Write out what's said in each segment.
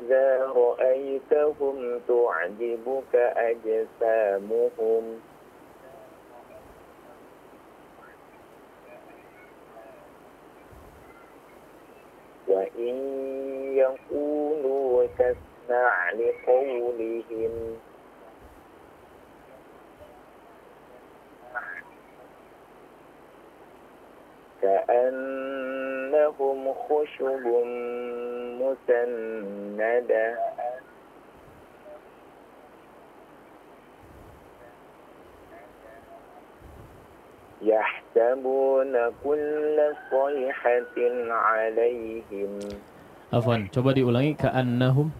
وإذا رأيتهم تعجبك أجسامهم وإن يقولوا تسمع لقولهم كأنهم خشب مسندة يحسبون كل صيحة عليهم. Afwan, coba diulangi. Ka'annahum.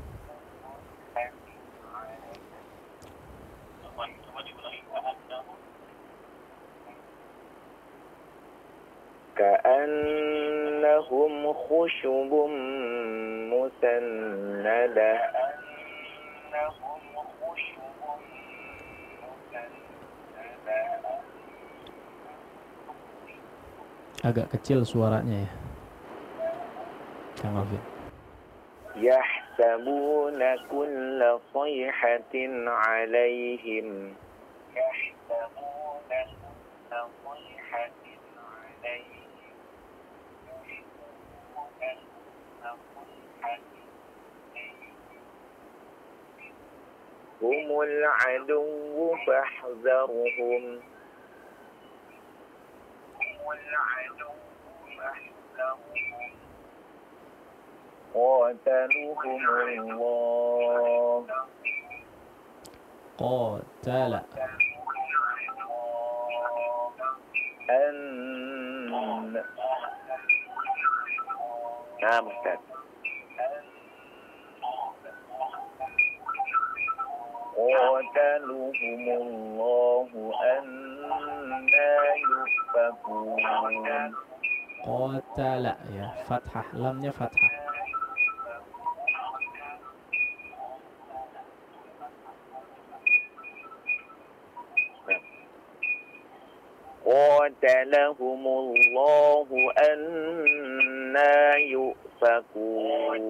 كأنهم خشب مسندة Agak kecil suaranya ya, Kang Alvin. يحسبون كل صيحة عليهم هم العدو فاحذرهم قاتلهم الله قاتل نعم أستاذ قاتلهم الله أنى يؤفكون Qatala ya, fathah, lamnya fathah. قاتلهم الله أنى يؤفكون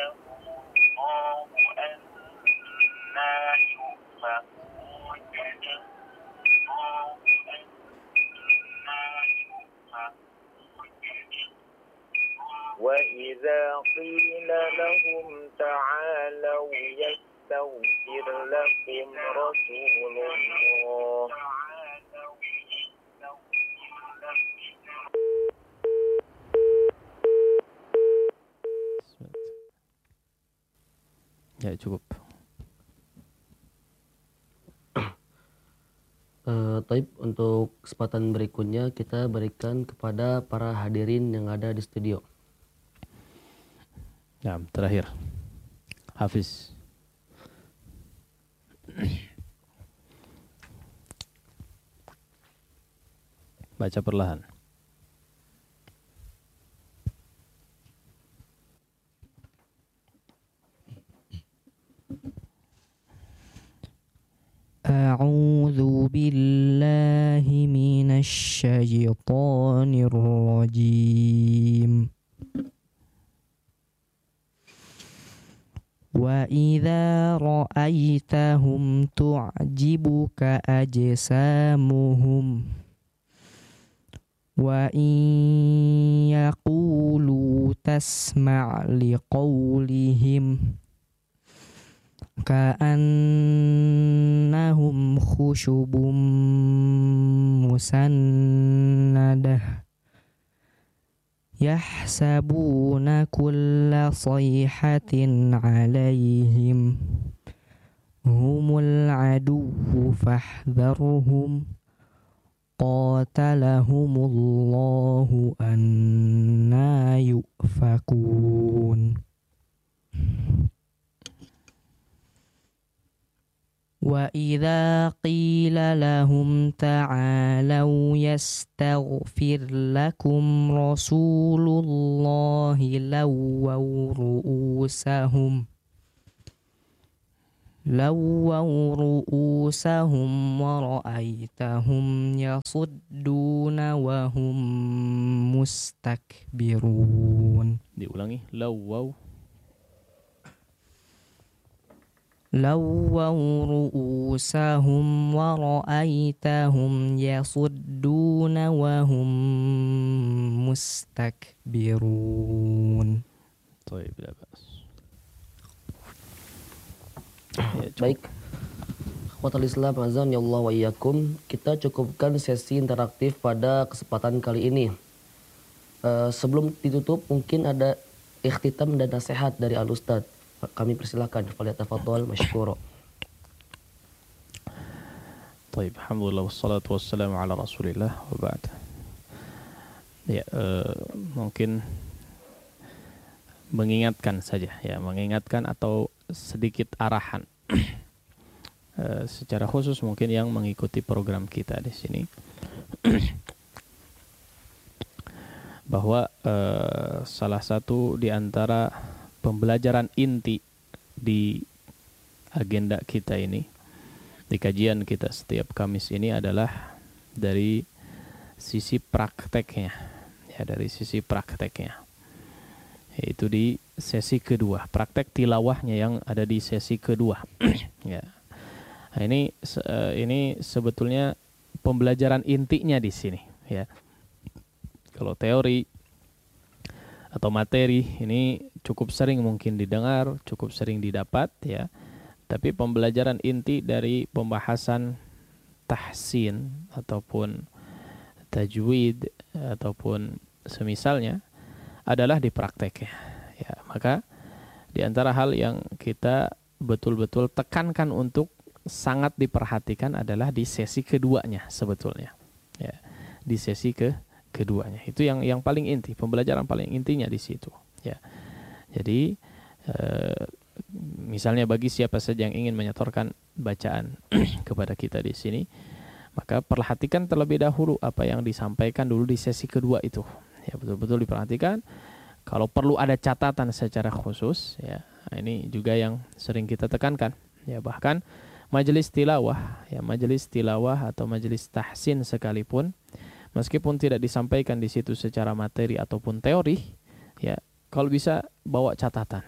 وإذا قيل لهم تعالوا يستغفر لكم رسول الله Ya cukup. Taib, untuk kesempatan berikutnya kita berikan kepada para hadirin yang ada di studio. Ya, terakhir Hafiz. Baca perlahan. أعوذ بالله من الشيطان الرجيم وإذا رأيتهم تعجبك أجسامهم وإن يقولوا تسمع لقولهم كأنهم خشب مسندة يحسبون كل صيحة عليهم هم العدو فاحذرهم قاتلهم الله أنى يؤفكون وإذا قيل لهم تعالوا يستغفر لكم رسول الله لووا رؤوسهم ورأيتهم يصدون وهم مستكبرون. Diulangi, lawwaw. لووا رؤوسهم ورأيتهم يصدون وهم مستكبرون. طيب لا بأس. Ya, cukup. Baik. Akhwatul Islam azan ya Allah wa iyyakum. Kita cukupkan sesi interaktif pada kesempatan kali ini. Sebelum ditutup mungkin ada ikhtitam dan nasihat dari Al-Ustadz. Kami persilahkan. Falyatafadhal masykura. Baik, alhamdulillah wassalatu wassalamu ala Rasulillah wa ba'd. Ya, mungkin mengingatkan saja ya, mengingatkan atau sedikit arahan. Secara khusus mungkin yang mengikuti program kita di sini bahwa salah satu di antara pembelajaran inti di agenda kita ini, di kajian kita setiap Kamis ini adalah dari sisi prakteknya, ya, dari sisi prakteknya, yaitu di sesi kedua, praktek tilawahnya yang ada di sesi kedua. Ya. Nah, ini sebetulnya pembelajaran intinya di sini, ya. Kalau teori atau materi ini cukup sering mungkin didengar, cukup sering didapat, ya. Tapi pembelajaran inti dari pembahasan tahsin ataupun tajwid ataupun semisalnya adalah di prakteknya, ya. Maka di antara hal yang kita betul-betul tekankan untuk sangat diperhatikan adalah di sesi keduanya sebetulnya, ya. Di sesi keduanya itu yang paling inti, pembelajaran paling intinya di situ, ya. Jadi misalnya bagi siapa saja yang ingin menyetorkan bacaan kepada kita di sini, maka perhatikan terlebih dahulu apa yang disampaikan dulu di sesi kedua itu, ya, betul-betul diperhatikan. Kalau perlu ada catatan secara khusus, ya, ini juga yang sering kita tekankan, ya. Bahkan majelis tilawah, ya, majelis tilawah atau majelis tahsin sekalipun, meskipun tidak disampaikan di situ secara materi ataupun teori, ya, kalau bisa bawa catatan.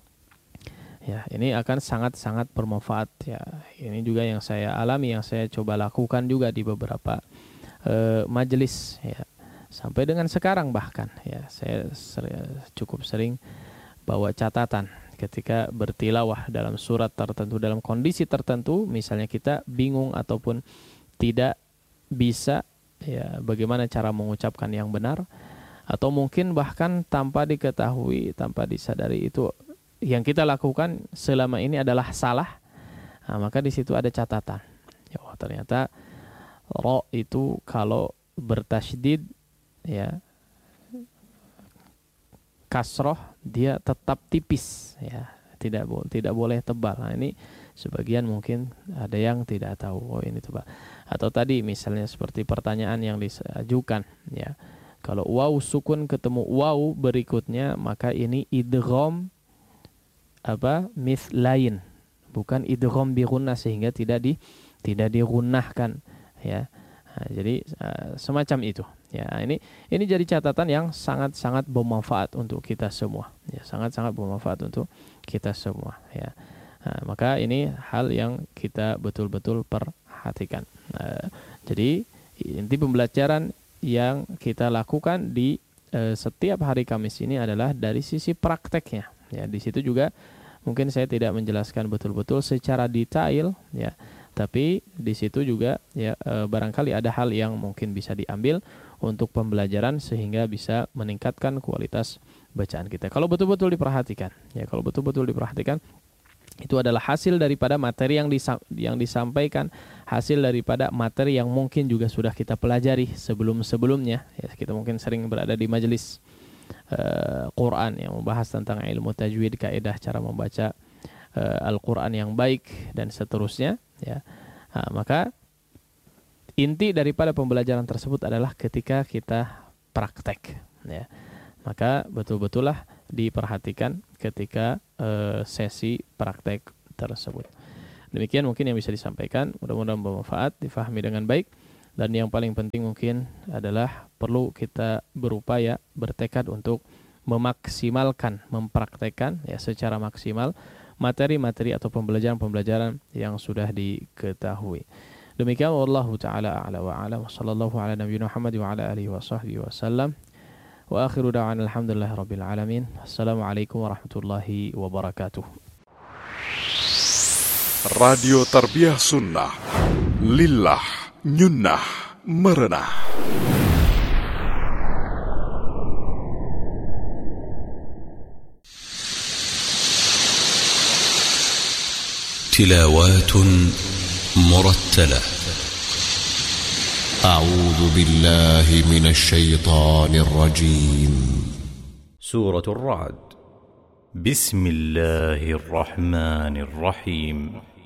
Ya, ini akan sangat-sangat bermanfaat, ya. Ini juga yang saya alami, yang saya coba lakukan juga di beberapa majelis, ya. Sampai dengan sekarang bahkan, ya, saya cukup sering bawa catatan ketika bertilawah dalam surat tertentu, dalam kondisi tertentu, misalnya kita bingung ataupun tidak bisa, ya, bagaimana cara mengucapkan yang benar, atau mungkin bahkan tanpa diketahui, tanpa disadari itu yang kita lakukan selama ini adalah salah. Nah, maka di situ ada catatan. Ya, ternyata ro itu kalau bertasydid, ya, kasroh dia tetap tipis, ya, tidak boleh tebal. Nah, ini sebagian mungkin ada yang tidak tahu, oh ini tebal. Atau tadi misalnya seperti pertanyaan yang diajukan, ya, kalau waw sukun ketemu waw berikutnya, maka ini idgham mithlain, bukan idgham bi gunnah, sehingga tidak digunnahkan, ya. Nah, jadi semacam itu, ya. Ini jadi catatan yang sangat-sangat bermanfaat untuk kita semua, ya, sangat-sangat bermanfaat untuk kita semua, ya. Nah, maka ini hal yang kita betul-betul perhatikan. Jadi inti pembelajaran yang kita lakukan di setiap hari Kamis ini adalah dari sisi prakteknya, ya. Di situ juga mungkin saya tidak menjelaskan betul-betul secara detail, ya. Tapi di situ juga, ya, barangkali ada hal yang mungkin bisa diambil untuk pembelajaran sehingga bisa meningkatkan kualitas bacaan kita. Kalau betul-betul diperhatikan, ya, kalau betul-betul diperhatikan, itu adalah hasil daripada materi yang disampaikan, hasil daripada materi yang mungkin juga sudah kita pelajari sebelum-sebelumnya, ya. Kita mungkin sering berada di majelis Quran yang membahas tentang ilmu tajwid, kaidah cara membaca Al-Quran yang baik dan seterusnya, ya. Nah, maka inti daripada pembelajaran tersebut adalah ketika kita praktek, ya. Maka betul-betullah diperhatikan ketika sesi praktek tersebut. Demikian mungkin yang bisa disampaikan, mudah-mudahan bermanfaat, difahami dengan baik. Dan yang paling penting mungkin adalah perlu kita berupaya, bertekad untuk memaksimalkan, mempraktekkan, ya, secara maksimal, materi-materi atau pembelajaran-pembelajaran yang sudah diketahui. Demikian wallahu taala a'la wa a'lam. Wassallallahu ala nabiyina Muhammad wa ala alihi wa sahbihi wasallam. Wa akhiru da'wana alhamdulillahirabbil alamin. Assalamualaikum warahmatullahi wabarakatuh. Radio Tarbiyah Sunnah Lillah Nyunnah Merenah. تلاوات مرتلة. أعوذ بالله من الشيطان الرجيم. سورة الرعد. بسم الله الرحمن الرحيم.